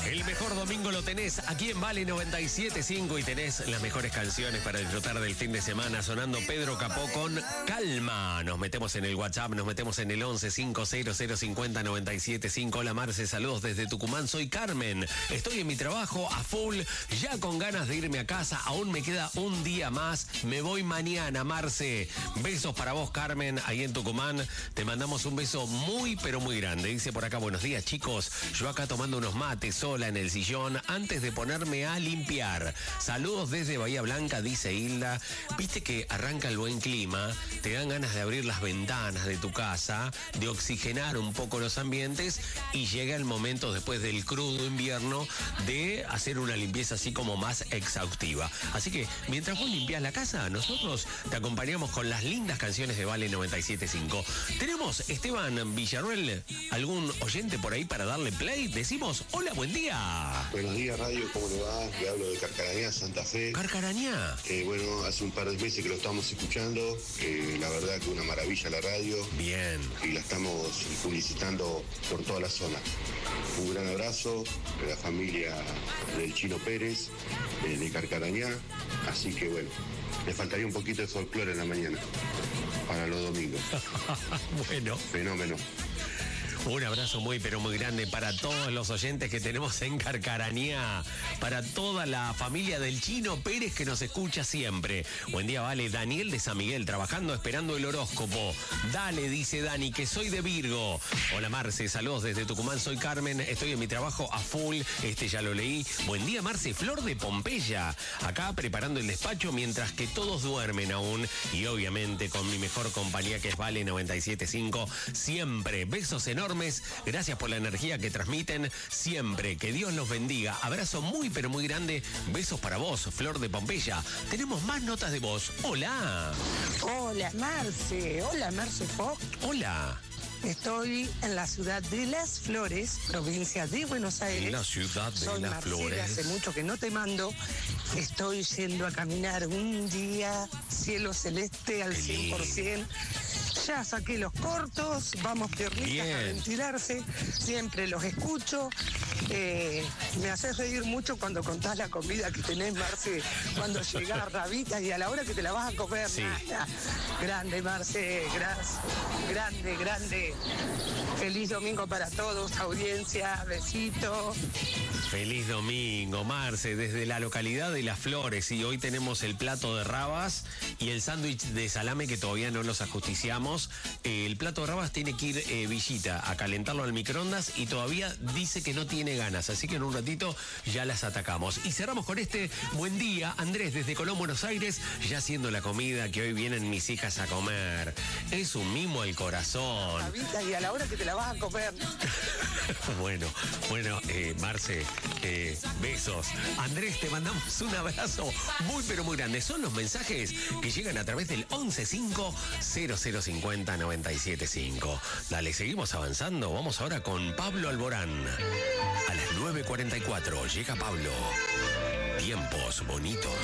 El mejor domingo lo tenés aquí en Vale 97.5 y tenés las mejores canciones para disfrutar del fin de semana sonando Pedro Capó con Calma. Nos metemos en el WhatsApp, nos metemos en el 11-500-50-97.5. Hola Marce, saludos desde Tucumán, soy Carmen. Estoy en mi trabajo a full, ya con ganas de irme a casa, aún me queda un día más. Me voy mañana, Marce. Besos para vos, Carmen, ahí en Tucumán. Te mandamos un beso muy, pero muy grande. Dice por acá, buenos días, chicos. Yo acá tomando unos mates sola en el sillón antes de ponerme a limpiar. Saludos desde Bahía Blanca, dice Hilda. Viste que arranca el buen clima, te dan ganas de abrir las ventanas de tu casa, de oxigenar un poco los ambientes y llega el momento después del crudo invierno de hacer una limpieza así como más exhaustiva. Así que mientras vos limpiás la casa, nosotros te acompañamos con las lindas canciones de Vale 97.5. Tenemos Esteban Villarruel, algún oyente por ahí para darle play. Decimos, hola, buen día. Buenos días, radio, ¿cómo le va? Le hablo de Carcarañá, Santa Fe. Carcarañá. Bueno, hace un par de meses que lo estamos escuchando. La verdad que una maravilla la radio. Bien. Y la estamos publicitando por toda la zona. Un gran abrazo de la familia del Chino Pérez, de Carcarañá. Así que bueno, le faltaría un poquito de folclore en la mañana, para los domingos. Bueno. Fenómeno. Un abrazo muy, pero muy grande para todos los oyentes que tenemos en Carcarañá, para toda la familia del Chino Pérez que nos escucha siempre. Buen día, Vale. Daniel de San Miguel, trabajando, esperando el horóscopo. Dale, dice Dani, que soy de Virgo. Hola, Marce, saludos desde Tucumán, soy Carmen, estoy en mi trabajo a full, ya lo leí. Buen día, Marce, Flor de Pompeya, acá preparando el despacho mientras que todos duermen aún y obviamente con mi mejor compañía que es Vale 97.5, siempre. Besos enormes. Gracias por la energía que transmiten siempre. Que Dios los bendiga. Abrazo muy, pero muy grande. Besos para vos, Flor de Pompeya. Tenemos más notas de voz. Hola. Hola, Marce. Hola, Marce Fox. Hola. Estoy en la ciudad de Las Flores, provincia de Buenos Aires. La ciudad de Soy Las Marcela, Flores. hace mucho que no te mando. Estoy yendo a caminar un día, cielo celeste al 100%. Ya saqué los cortos, vamos piernitas a ventilarse. Siempre los escucho. Me haces reír mucho cuando contás la comida que tenés, Marce, cuando llegás, rabitas, y a la hora que te la vas a comer. Sí. Nada. Grande, Marce, gracias. Grande, grande. Feliz domingo para todos, audiencia, besitos. Feliz domingo, Marce, desde la localidad de Las Flores. Y hoy tenemos el plato de rabas y el sándwich de salame que todavía no los ajusticiamos. El plato de rabas tiene que ir Villita a calentarlo al microondas y todavía dice que no tiene ganas. Así que en un ratito ya las atacamos. Y cerramos con buen día, Andrés, desde Colón, Buenos Aires, ya haciendo la comida que hoy vienen mis hijas a comer. Es un mimo al corazón. Y a la hora que te la vas a comer. Bueno, Marce, besos. Andrés, te mandamos un abrazo muy, pero muy grande. Son los mensajes que llegan a través del 11-5-0050-975. Dale, seguimos avanzando. Vamos ahora con Pablo Alborán. A las 9:44 llega Pablo. Tiempos bonitos.